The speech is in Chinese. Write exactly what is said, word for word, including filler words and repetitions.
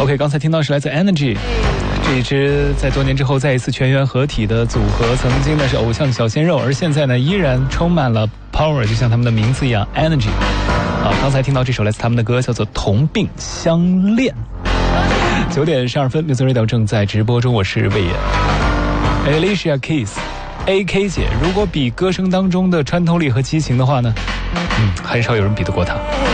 OK， 刚才听到是来自 Energy 这一支在多年之后再一次全员合体的组合，曾经呢是偶像小鲜肉，而现在呢依然充满了 power， 就像他们的名字一样 Energy。啊，刚才听到这首来自他们的歌叫做《同病相恋》。九点十二分 ，Music Radio 正在直播中，我是魏野。Alicia Keys。A K 姐，如果比歌声当中的穿透力和激情的话呢，嗯，很少有人比得过她。